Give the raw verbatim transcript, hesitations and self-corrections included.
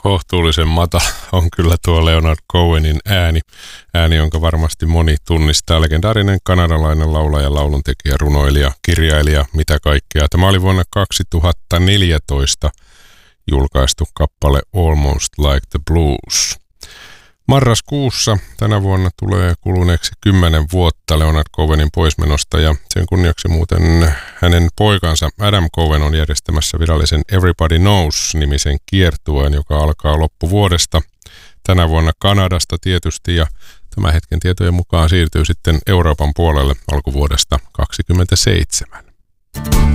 kohtuullisen matala on kyllä tuo Leonard Cohenin ääni. Ääni, jonka varmasti moni tunnistaa. Legendaarinen kanadalainen laulaja, lauluntekijä, runoilija, kirjailija, mitä kaikkea. Tämä oli vuonna kaksituhattaneljätoista julkaistu kappale Almost Like the Blues. Marraskuussa tänä vuonna tulee kuluneeksi kymmenen vuotta Leonard Cohenin poismenosta ja sen kunniaksi muuten hänen poikansa Adam Cohen on järjestämässä virallisen Everybody Knows-nimisen kiertueen, joka alkaa loppuvuodesta. Tänä vuonna Kanadasta tietysti ja tämän hetken tietojen mukaan siirtyy sitten Euroopan puolelle alkuvuodesta kaksikymmentäseitsemän.